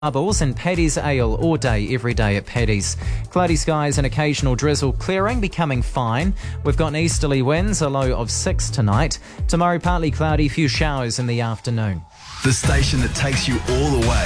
Bubbles and Paddy's Ale all day, every day at Paddy's. Cloudy skies and occasional drizzle clearing, becoming fine. We've got easterly winds, a low of 6 tonight. Tomorrow partly cloudy, few showers in the afternoon. The station that takes you all the way.